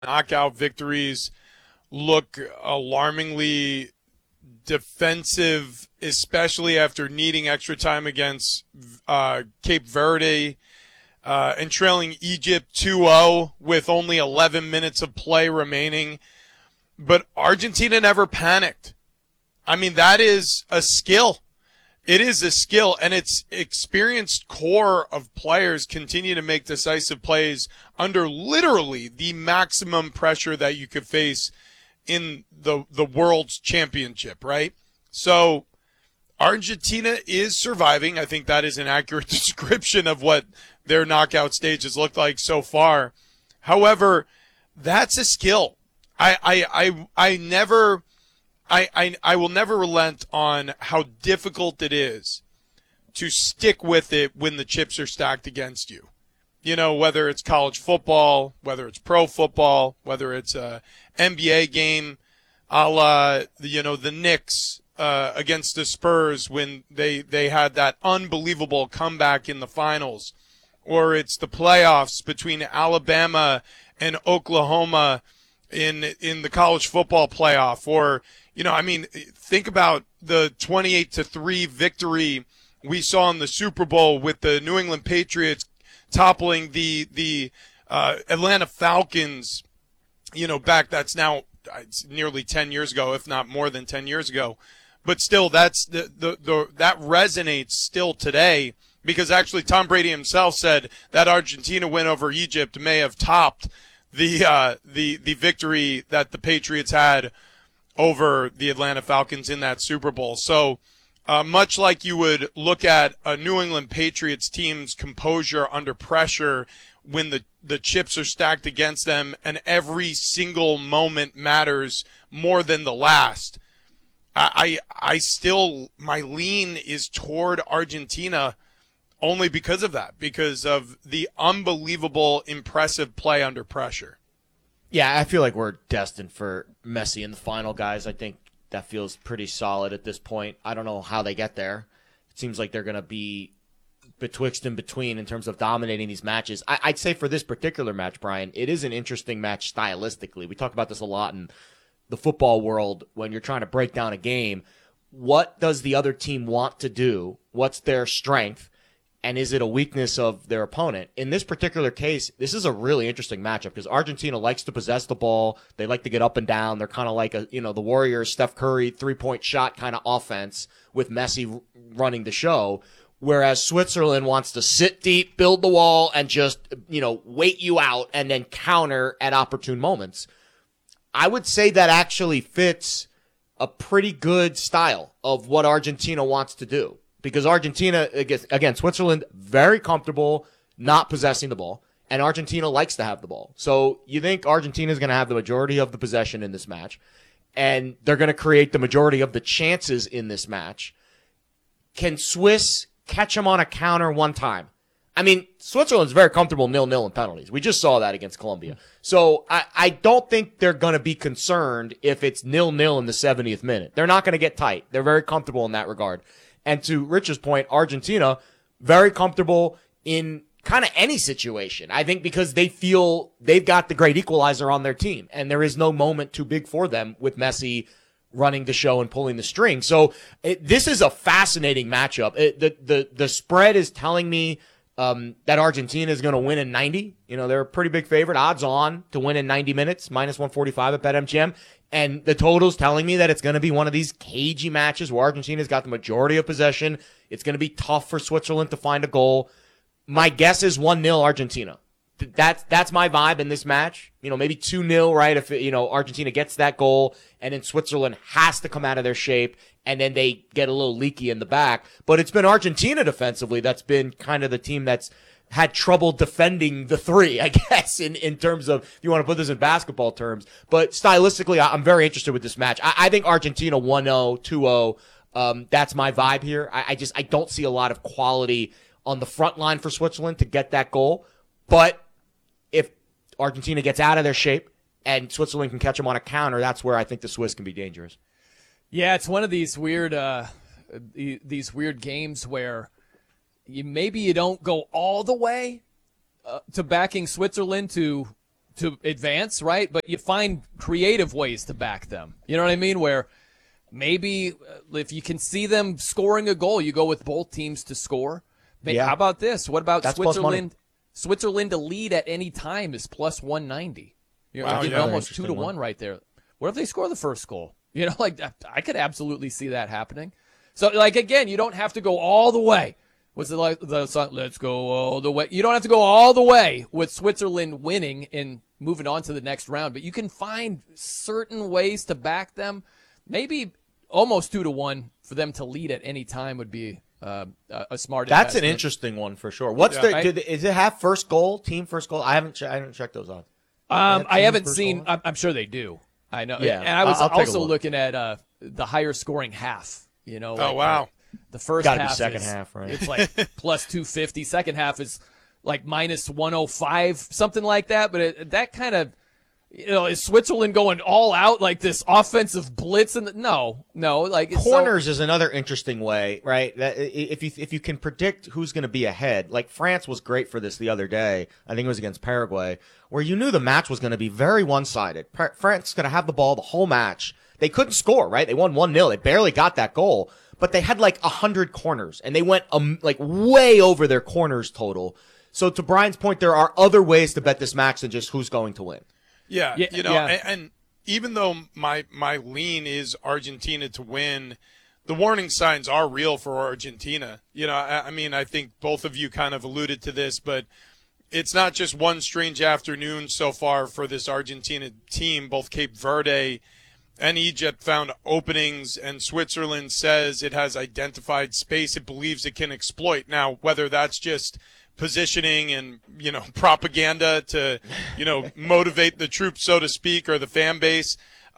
knockout victories look alarmingly defensive, especially after needing extra time against Cape Verde and trailing Egypt 2-0 with only 11 minutes of play remaining. But Argentina never panicked. I mean, that is a skill. It is a skill, and its experienced core of players continue to make decisive plays under literally the maximum pressure that you could face in the world's championship, right? So Argentina is surviving. I think that is an accurate description of what their knockout stages look like so far. However, that's a skill. I never I will never relent on how difficult it is to stick with it when the chips are stacked against you. You know, whether it's college football, whether it's pro football, whether it's a NBA game, a la, the Knicks against the Spurs when they had that unbelievable comeback in the finals, or it's the playoffs between Alabama and Oklahoma in the college football playoff, or think about the 28-3 victory we saw in the Super Bowl with the New England Patriots toppling the Atlanta Falcons. That's now it's nearly 10 years ago, if not more than 10 years ago. But still, that's that resonates still today, because actually Tom Brady himself said that Argentina win over Egypt may have topped the victory that the Patriots had over the Atlanta Falcons in that Super Bowl. So much like you would look at a New England Patriots team's composure under pressure when the chips are stacked against them and every single moment matters more than the last, I still, my lean is toward Argentina only because of that, because of the unbelievable, impressive play under pressure. Yeah, I feel like we're destined for Messi in the final, guys. I think that feels pretty solid at this point. I don't know how they get there. It seems like they're going to be betwixt and between in terms of dominating these matches. I'd say for this particular match, Brian, it is an interesting match stylistically. We talk about this a lot in the football world when you're trying to break down a game. What does the other team want to do? What's their strength? And is it a weakness of their opponent? In this particular case, this is a really interesting matchup because Argentina likes to possess the ball. They like to get up and down. They're kind of like the Warriors, Steph Curry, three-point shot kind of offense with Messi running the show. Whereas Switzerland wants to sit deep, build the wall, and just, wait you out and then counter at opportune moments. I would say that actually fits a pretty good style of what Argentina wants to do. Because Argentina, again, Switzerland, very comfortable not possessing the ball, and Argentina likes to have the ball. So you think Argentina is going to have the majority of the possession in this match, and they're going to create the majority of the chances in this match. Can Swiss catch them on a counter one time? I mean, Switzerland's very comfortable 0-0 in penalties. We just saw that against Colombia. So I don't think they're going to be concerned if it's 0-0 in the 70th minute. They're not going to get tight. They're very comfortable in that regard. And to Rich's point, Argentina, very comfortable in kind of any situation. I think because they feel they've got the great equalizer on their team, and there is no moment too big for them with Messi running the show and pulling the string. So this is a fascinating matchup. The spread is telling me that Argentina is going to win in 90. They're a pretty big favorite, odds on to win in 90 minutes, minus 145 at BetMGM. And the total's telling me that it's going to be one of these cagey matches where Argentina's got the majority of possession. It's going to be tough for Switzerland to find a goal. My guess is 1-0 Argentina. That's my vibe in this match. Maybe 2-0, right? If, Argentina gets that goal and then Switzerland has to come out of their shape and then they get a little leaky in the back. But it's been Argentina defensively that's been kind of the team that's had trouble defending the three, I guess, in terms of, if you want to put this in basketball terms. But stylistically, I'm very interested with this match. I think Argentina 1-0, 2-0. That's my vibe here. I don't see a lot of quality on the front line for Switzerland to get that goal. But if Argentina gets out of their shape and Switzerland can catch them on a counter, that's where I think the Swiss can be dangerous. Yeah, it's one of these weird games where maybe you don't go all the way to backing Switzerland to to advance, right? But you find creative ways to back them. You know what I mean? Where maybe if you can see them scoring a goal, you go with both teams to score. Yeah. How about this? What about That's plus money. Switzerland? Switzerland to lead at any time is plus 190. You're Wow, getting yeah. almost Interesting 2 to one. 1 right there. What if they score the first goal? You know, like I could absolutely see that happening. So, like, again, you don't have to go all the way. What's it like? The song, let's go all the way. You don't have to go all the way with Switzerland winning and moving on to the next round, but you can find certain ways to back them. Maybe almost 2 to 1 for them to lead at any time would be a smart. That's an investment. interesting one for sure. What's Yeah. is it have first goal, team first goal? I haven't checked those odds. I haven't first seen. goal? I'm sure they do. I know. Yeah, And I was I'll take a also look. looking at the higher scoring half. You know. Oh, wow. The first Gotta be half second is, half, right? It's like plus 250. Second half is like minus 105, something like that. But that kind of, is Switzerland going all out like this offensive blitz? No. Like it's Corners is another interesting way, right? That if you can predict who's going to be ahead, like France was great for this the other day. I think it was against Paraguay, where you knew the match was going to be very one-sided. France is going to have the ball the whole match. They couldn't score, right? They won 1-0. They barely got that goal, but they had like 100 corners, and they went like way over their corners total. So to Brian's point, there are other ways to bet this match than just who's going to win. Yeah, Yeah, you know, yeah. and even though my lean is Argentina to win, the warning signs are real for Argentina. You know, I mean, I think both of you kind of alluded to this, but it's not just one strange afternoon so far for this Argentina team. Both Cape Verde and Egypt found openings, and Switzerland says it has identified space it believes it can exploit. Now, whether that's just positioning and, propaganda to, motivate the troops, so to speak, or the fan base,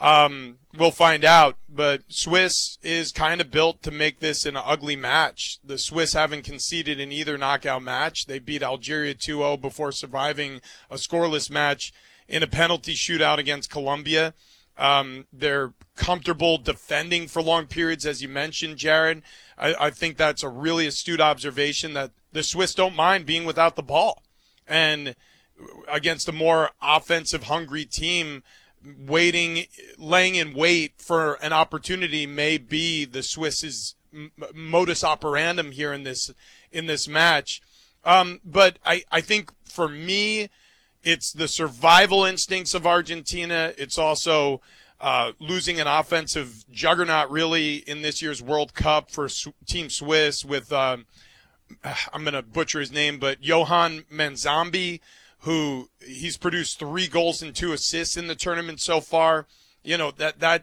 we'll find out. But Swiss is kind of built to make this an ugly match. The Swiss haven't conceded in either knockout match. They beat Algeria 2-0 before surviving a scoreless match in a penalty shootout against Colombia. They're comfortable defending for long periods, as you mentioned, Jared. I think that's a really astute observation that the Swiss don't mind being without the ball. And against a more offensive hungry team, laying in wait for an opportunity may be the Swiss's modus operandum here in this match. But I think for me, it's the survival instincts of Argentina. It's also losing an offensive juggernaut, really, in this year's World Cup for Team Swiss with, I'm going to butcher his name, but Johan Manzambi, who he's produced 3 goals and 2 assists in the tournament so far. You know,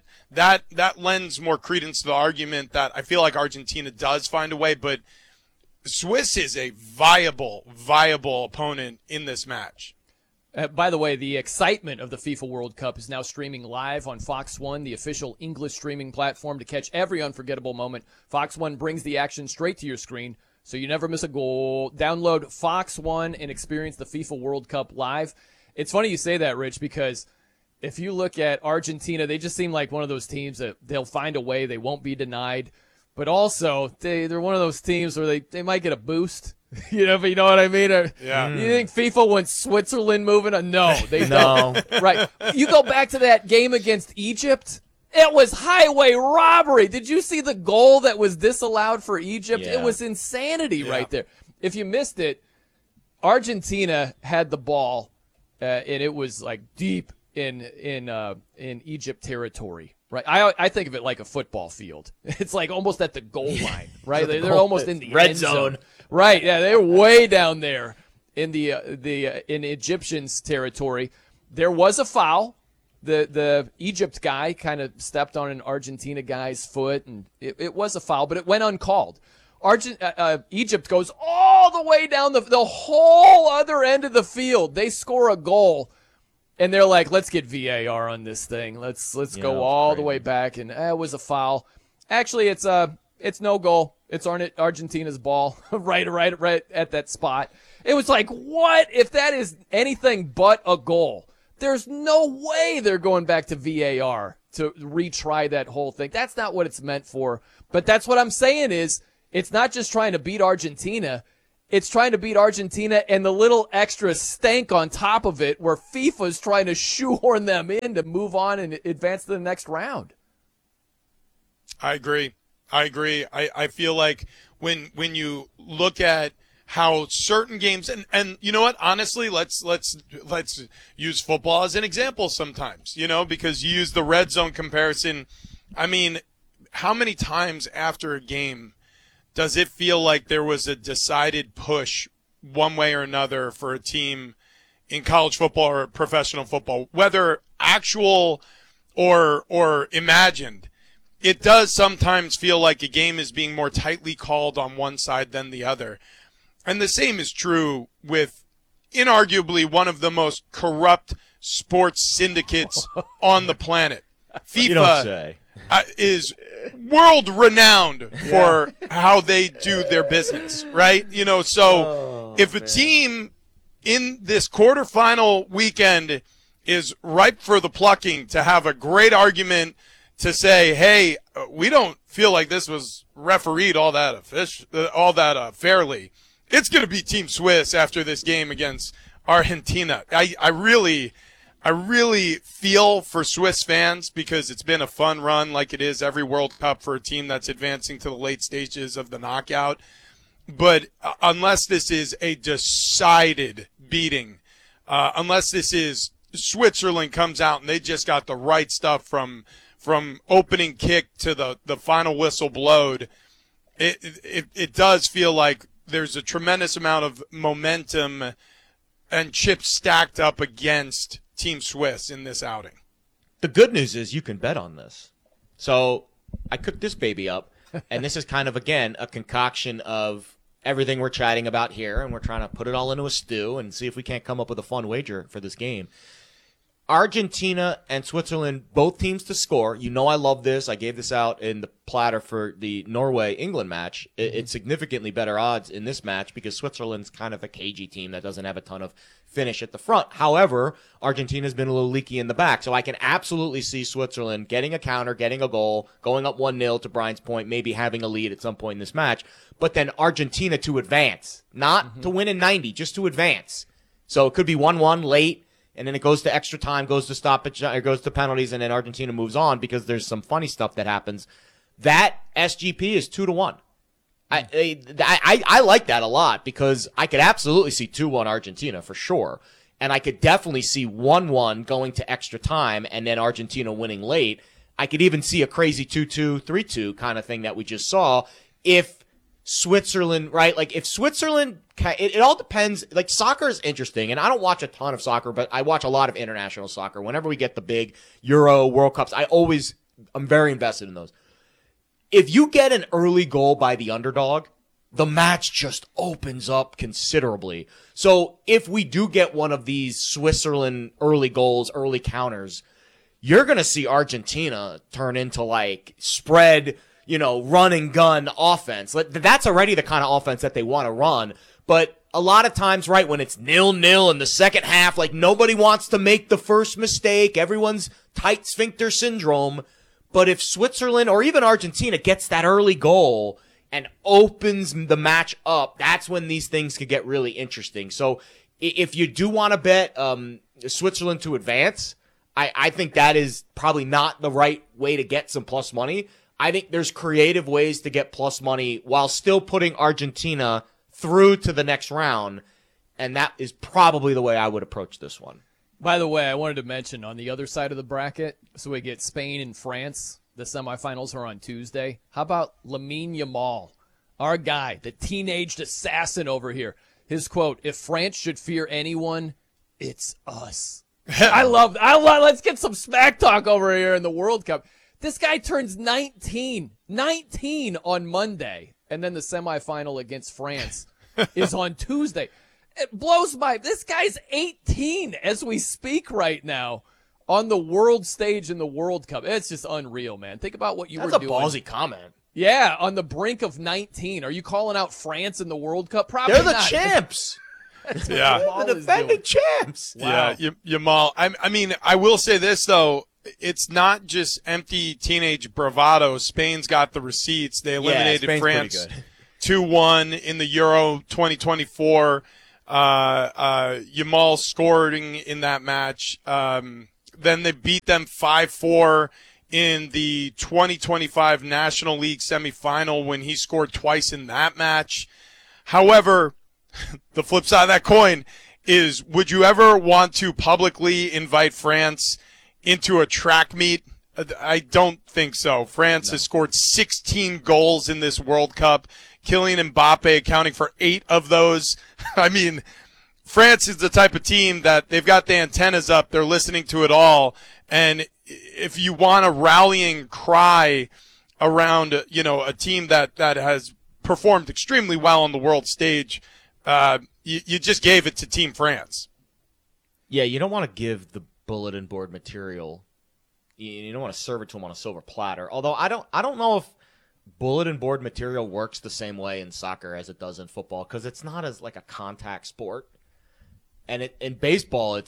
that lends more credence to the argument that I feel like Argentina does find a way, but Swiss is a viable opponent in this match. By the way, the excitement of the FIFA World Cup is now streaming live on Fox One, the official English streaming platform. To catch every unforgettable moment, Fox One brings the action straight to your screen, so you never miss a goal. Download Fox One and experience the FIFA World Cup live. It's funny you say that, Rich, because if you look at Argentina, they just seem like one of those teams that they'll find a way. They won't be denied. But also, they're one of those teams where they might get a boost. If you know what I mean? Or, Yeah. You think FIFA wants Switzerland moving on? No, they No. don't. Right. You go back to that game against Egypt. It was highway robbery. Did you see the goal that was disallowed for Egypt? Yeah. It was insanity Yeah. right there. If you missed it, Argentina had the ball, and it was like deep in Egypt territory. Right, I think of it like a football field. It's like almost at the goal line, right? They're almost in the red end zone. Right? Yeah, they're way down there in the in Egyptians' territory. There was a foul. The Egypt guy kind of stepped on an Argentina guy's foot, and it was a foul, but it went uncalled. Egypt goes all the way down the whole other end of the field. They score a goal. And they're like, let's get VAR on this thing. Let's go all the way back. And it was a foul. Actually, it's no goal. It's Argentina's ball right at that spot. It was like, what if that is anything but a goal? There's no way they're going back to VAR to retry that whole thing. That's not what it's meant for. But that's what I'm saying is it's not just trying to beat Argentina. it's trying to beat Argentina, and the little extra stank on top of it where FIFA's trying to shoehorn them in to move on and advance to the next round. I agree. I feel like when you look at how certain games and you know what, honestly, let's use football as an example sometimes, because you use the red zone comparison. I mean, how many times after a game does it feel like there was a decided push one way or another for a team in college football or professional football, whether actual or imagined? It does sometimes feel like a game is being more tightly called on one side than the other. And the same is true with inarguably one of the most corrupt sports syndicates on the planet. You don't FIFA say. is world renowned for how they do their business, right? If a team in this quarterfinal weekend is ripe for the plucking to have a great argument to say, hey, we don't feel like this was refereed all that fairly, it's going to be Team Swiss after this game against Argentina. I really feel for Swiss fans because it's been a fun run like it is every World Cup for a team that's advancing to the late stages of the knockout. But unless this is a decided beating, unless this is Switzerland comes out and they just got the right stuff from opening kick to the final whistle blowed, it does feel like there's a tremendous amount of momentum and chips stacked up against Team Swiss in this outing. The good news is you can bet on this. So I cooked this baby up, and this is kind of, again, a concoction of everything we're chatting about here, and we're trying to put it all into a stew and see if we can't come up with a fun wager for this game. Argentina and Switzerland, both teams to score. You know I love this. I gave this out in the platter for the Norway-England match. It's significantly better odds in this match because Switzerland's kind of a cagey team that doesn't have a ton of finish at the front. However, Argentina's been a little leaky in the back, so I can absolutely see Switzerland getting a counter, getting a goal, going up 1-0 to Brian's point, maybe having a lead at some point in this match, but then Argentina to advance. Not to win in 90, just to advance. So it could be 1-1 late, and then it goes to extra time, goes to stoppage, it goes to penalties, and then Argentina moves on because there's some funny stuff that happens. That SGP is 2-1. I like that a lot because I could absolutely see 2-1 Argentina for sure. And I could definitely see 1-1 going to extra time and then Argentina winning late. I could even see a crazy 2-2, 3-2 kind of thing that we just saw if Switzerland, right? Like if Switzerland, it all depends. Like soccer is interesting, and I don't watch a ton of soccer, but I watch a lot of international soccer. Whenever we get the big Euro World Cups, I'm very invested in those. If you get an early goal by the underdog, the match just opens up considerably. So if we do get one of these Switzerland early goals, early counters, you're going to see Argentina turn into like spread, run and gun offense. That's already the kind of offense that they want to run. But a lot of times, right, when it's 0-0 in the second half, like nobody wants to make the first mistake. Everyone's tight sphincter syndrome. But if Switzerland or even Argentina gets that early goal and opens the match up, that's when these things could get really interesting. So if you do want to bet Switzerland to advance, I think that is probably not the right way to get some plus money. I think there's creative ways to get plus money while still putting Argentina through to the next round, and that is probably the way I would approach this one. By the way, I wanted to mention on the other side of the bracket, so we get Spain and France. The semifinals are on Tuesday. How about Lamine Yamal, our guy, the teenaged assassin over here? His quote, "If France should fear anyone, it's us." I love, let's get some smack talk over here in the World Cup. This guy turns 19 on Monday, and then the semifinal against France is on Tuesday. It blows this guy's 18 as we speak right now on the world stage in the World Cup. It's just unreal, man. Think about what you were doing. That's a ballsy comment. Yeah, on the brink of 19. Are you calling out France in the World Cup? Probably They're the not. champs. Yeah. The defending champs. Wow. Yeah, Yamal. I mean, I will say this, though. It's not just empty teenage bravado. Spain's got the receipts. They eliminated Spain's France. pretty good. 2-1 in the Euro 2024. Yamal scoring in that match. Then they beat them 5-4 in the 2025 National League semifinal when he scored twice in that match. However, the flip side of that coin is, would you ever want to publicly invite France into a track meet? I don't think so. France has scored 16 goals in this World Cup. Kylian Mbappe accounting for 8 of those. I mean, France is the type of team that they've got the antennas up. They're listening to it all. And if you want a rallying cry around, a team that has performed extremely well on the world stage, you just gave it to Team France. Yeah, you don't want to give the bulletin board material. You don't want to serve it to them on a silver platter. Although I don't know if bulletin board material works the same way in soccer as it does in football, because it's not as like a contact sport. And in baseball,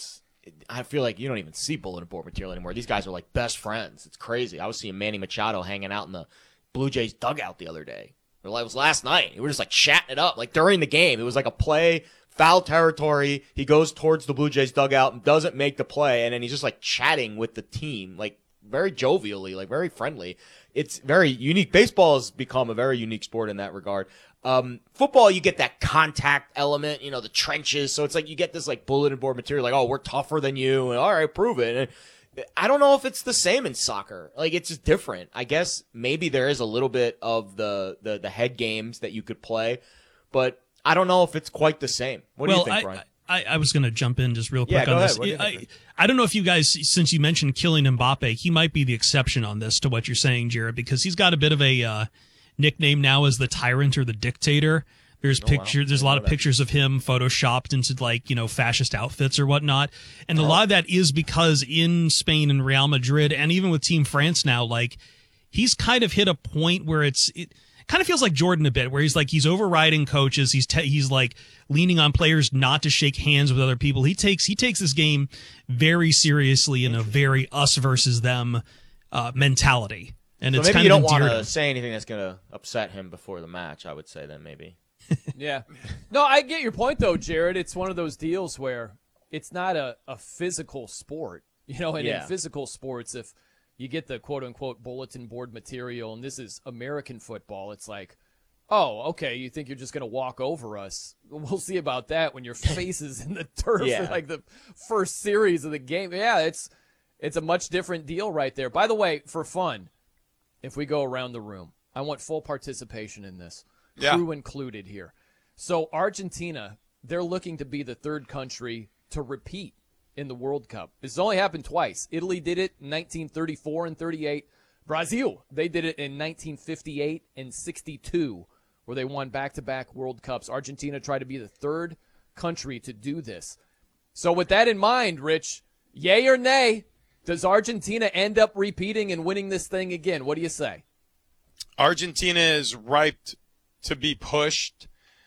I feel like you don't even see bulletin board material anymore. These guys are like best friends. It's crazy. I was seeing Manny Machado hanging out in the Blue Jays dugout the other day. It was last night. We were just like chatting it up, like during the game. It was like a play, foul territory. He goes towards the Blue Jays dugout and doesn't make the play, and then he's just like chatting with the team, like very jovially, like very friendly. It's very unique. Baseball has become a very unique sport in that regard. Football, you get that contact element, the trenches. So it's like you get this like bulletin board material, like, oh, we're tougher than you, and all right, prove it. And I don't know if it's the same in soccer. Like, it's just different. I guess maybe there is a little bit of the head games that you could play, but I don't know if it's quite the same. What do you think, Brian? I was going to jump in just real quick Yeah, go on ahead. this. What do you think? I don't know if you guys, since you mentioned Kylian Mbappe, he might be the exception on this to what you're saying, Jared, because he's got a bit of a nickname now as the tyrant or the dictator. There's pictures. There's a lot of pictures of him photoshopped into like, fascist outfits or whatnot. And a lot of that is because in Spain and Real Madrid and even with Team France now, like he's kind of hit a point where it kind of feels like Jordan a bit, where he's overriding coaches. He's like leaning on players not to shake hands with other people. He takes this game very seriously in a very us versus them mentality. And So it's maybe kind you of don't want endeared to him. say anything that's going to upset him before the match, I would say then maybe. Yeah. No, I get your point, though, Jared. It's one of those deals where it's not a physical sport. And in physical sports, if you get the quote-unquote bulletin board material, and this is American football, it's like, oh, okay, you think you're just going to walk over us? We'll see about that when your face is in the turf in like the first series of the game. Yeah, it's a much different deal right there. By the way, for fun, if we go around the room, I want full participation in this. Yeah. Crew included here. So Argentina, they're looking to be the third country to repeat in the World Cup. This has only happened twice. Italy did it in 1934 and 38. Brazil, they did it in 1958 and 62, where they won back-to-back World Cups. Argentina tried to be the third country to do this. So with that in mind, Rich, yay or nay, does Argentina end up repeating and winning this thing again? What do you say? Argentina is ripe to be pushed,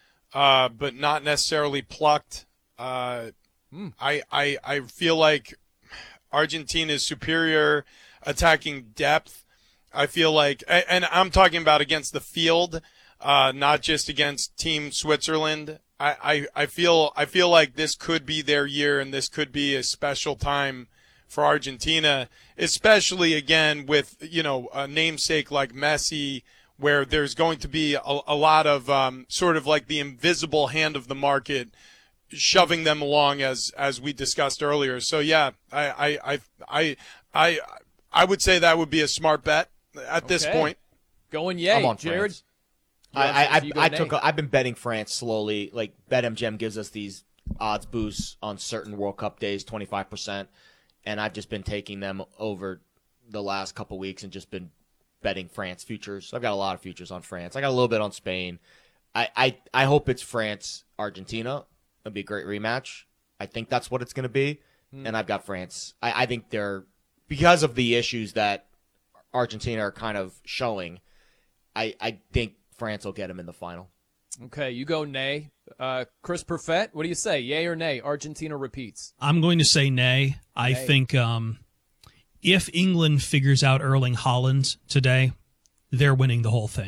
but not necessarily plucked. I feel like Argentina's superior attacking depth. I feel like, and I'm talking about against the field, not just against Team Switzerland. I feel like this could be their year, and this could be a special time for Argentina, especially again with a namesake like Messi, where there's going to be a lot of sort of like the invisible hand of the market shoving them along as we discussed earlier. So yeah, I would say that would be a smart bet at this point. Going yay, I'm on Jared. France. I've been betting France slowly. Like BetMGM gives us these odds boosts on certain World Cup days, 25%, and I've just been taking them over the last couple weeks and just been betting France futures. I've got a lot of futures on France. I got a little bit on Spain. I hope it's France-Argentina. It'll be a great rematch. I think that's what it's going to be, and I've got France. I think because of the issues that Argentina are kind of showing, I think France will get them in the final. Okay, you go nay. Chris Perfett, what do you say? Yay or nay? Argentina repeats. I'm going to say nay. I think if England figures out Erling Haaland today, they're winning the whole thing.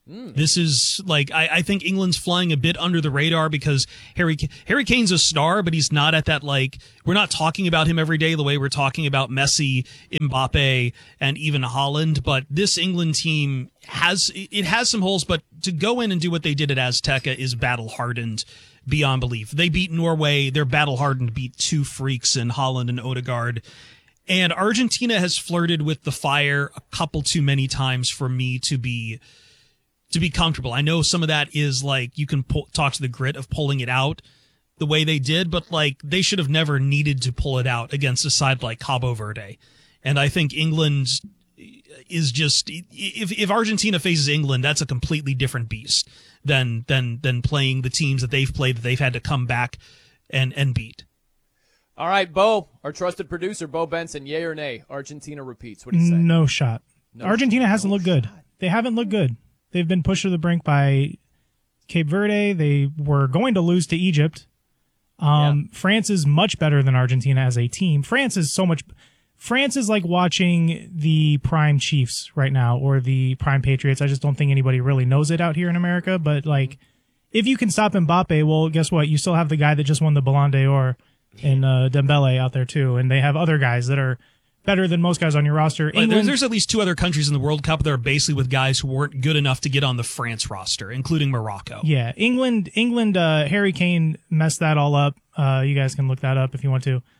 This is like I think England's flying a bit under the radar because Harry Kane's a star, but he's not at that, like, we're not talking about him every day the way we're talking about Messi, Mbappe, and even Haaland. But this England team has some holes, but to go in and do what they did at Azteca is battle hardened beyond belief. They beat Norway. They're battle hardened, beat two freaks in Haaland and Odegaard. And Argentina has flirted with the fire a couple too many times for me to be comfortable. I know some of that is like you can talk to the grit of pulling it out the way they did, but like they should have never needed to pull it out against a side like Cabo Verde. And I think England is just, if Argentina faces England, that's a completely different beast than playing the teams that they've played that they've had to come back and beat. All right, Bo, our trusted producer, Bo Benson, yay or nay? Argentina repeats. What do you say? No shot. Argentina hasn't looked good. They haven't looked good. They've been pushed to the brink by Cape Verde. They were going to lose to Egypt. France is much better than Argentina as a team. France is like watching the prime Chiefs right now or the prime Patriots. I just don't think anybody really knows it out here in America. But like, if you can stop Mbappe, well, guess what? You still have the guy that just won the Ballon d'Or in Dembele out there too. And they have other guys that are better than most guys on your roster. There's at least two other countries in the World Cup that are basically with guys who weren't good enough to get on the France roster, including Morocco. Yeah, England. Harry Kane messed that all up. You guys can look that up if you want to.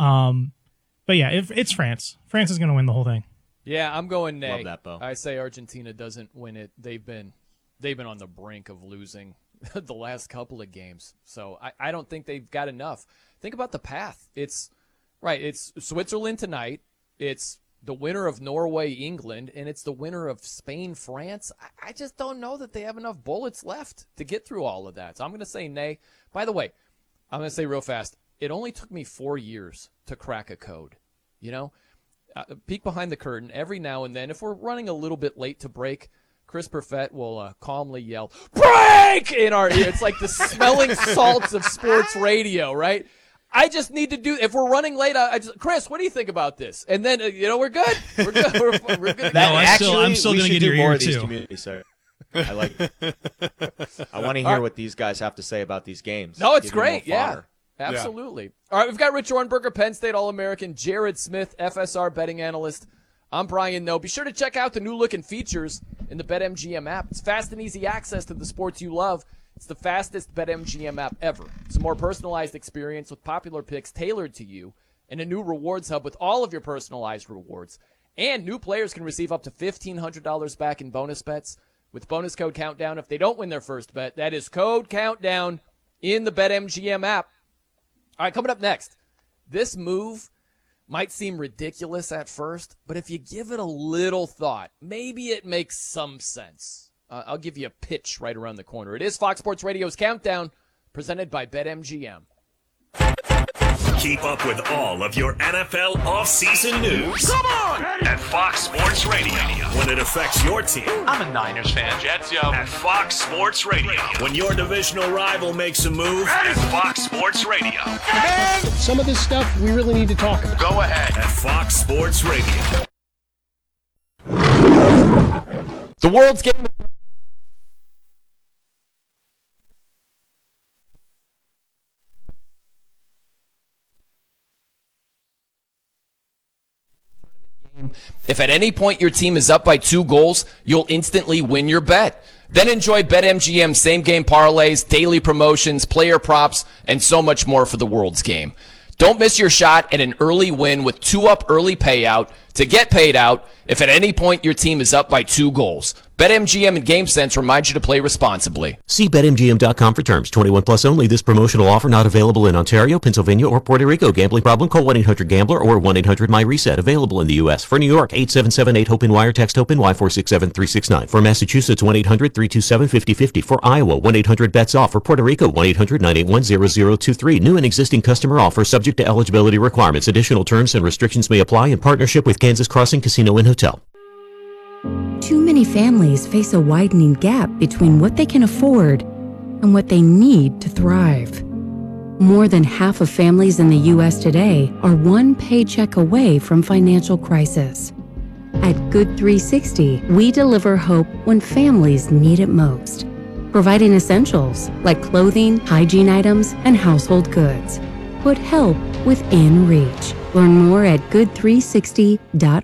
But yeah, it's France. France is going to win the whole thing. Yeah, I'm going nay. Love that, Bo. I say Argentina doesn't win it. They've been on the brink of losing the last couple of games. So I don't think they've got enough. Think about the path. It's Switzerland tonight. It's the winner of Norway, England, and it's the winner of Spain, France. I just don't know that they have enough bullets left to get through all of that. So I'm going to say nay. By the way, I'm going to say real fast, it only took me 4 years to crack a code. You know, peek behind the curtain every now and then. If we're running a little bit late to break, Chris Perfett will calmly yell, "Break!" in our ear. It's like the smelling salts of sports radio, right? I just need to do. If we're running late, Chris, what do you think about this? And then we're good. We're good. We're good. I'm still going to get your ear too. I like it. I want to hear what these guys have to say about these games. No, it's great. Yeah, absolutely. All right, we've got Rich Ornberger, Penn State All-American, Jared Smith, FSR betting analyst. I'm Brian Noe. Be sure to check out the new-looking features in the BetMGM app. It's fast and easy access to the sports you love. It's the fastest BetMGM app ever. It's a more personalized experience with popular picks tailored to you and a new rewards hub with all of your personalized rewards. And new players can receive up to $1,500 back in bonus bets with bonus code Countdown if they don't win their first bet. That is code Countdown in the BetMGM app. All right, coming up next, this move might seem ridiculous at first, but if you give it a little thought, maybe it makes some sense. I'll give you a pitch right around the corner. It is Fox Sports Radio's Countdown, presented by BetMGM. Keep up with all of your NFL offseason news. Come on! At Fox Sports Radio. When it affects your team. I'm a Niners fan. Jets, yo. At Fox Sports Radio. When your divisional rival makes a move. At Fox Sports Radio. And some of this stuff we really need to talk about. Go ahead. At Fox Sports Radio. The world's game. If at any point your team is up by 2 goals, you'll instantly win your bet. Then enjoy BetMGM same-game parlays, daily promotions, player props, and so much more for the world's game. Don't miss your shot at an early win with 2-up early payout to get paid out if at any point your team is up by 2 goals. BetMGM and GameSense remind you to play responsibly. See BetMGM.com for terms. 21 plus only. This promotional offer not available in Ontario, Pennsylvania, or Puerto Rico. Gambling problem? Call 1-800-GAMBLER or 1-800-MyReset. Available in the U.S. For New York, 877-8-HOPE-NY or text HOPE-NY 467-369. For Massachusetts, 1-800-327-5050. For Iowa, 1-800-BETS-OFF. For Puerto Rico, 1-800-981-0023. New and existing customer offer subject to eligibility requirements. Additional terms and restrictions may apply in partnership with Kansas Crossing Casino and Hotel. Too many families face a widening gap between what they can afford and what they need to thrive. More than half of families in the U.S. today are one paycheck away from financial crisis. At Good 360, we deliver hope when families need it most, providing essentials like clothing, hygiene items, and household goods. Put help within reach. Learn more at good360.org.